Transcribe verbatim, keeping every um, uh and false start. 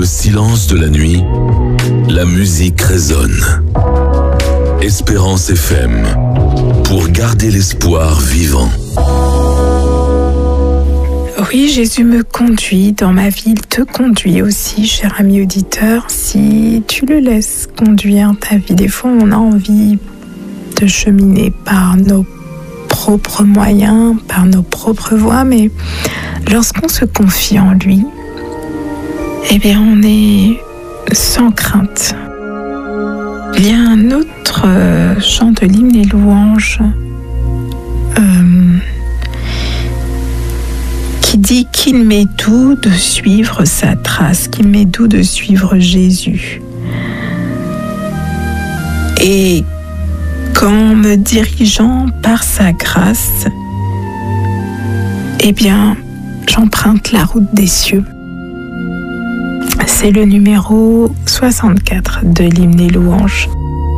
le silence de la nuit, la musique résonne. Espérance F M, pour garder l'espoir vivant. Oui, Jésus me conduit dans ma vie, il te conduit aussi, cher ami auditeur, si tu le laisses conduire ta vie. Des fois, on a envie de cheminer par nos propres moyens, par nos propres voies, mais lorsqu'on se confie en lui, eh bien, on est sans crainte. Il y a un autre euh, chant de l'hymne et louange euh, qui dit qu'il m'est doux de suivre sa trace, qu'il m'est doux de suivre Jésus. Et qu'en me dirigeant par sa grâce, eh bien, j'emprunte la route des cieux. C'est le numéro soixante-quatre de l'hymne et louange.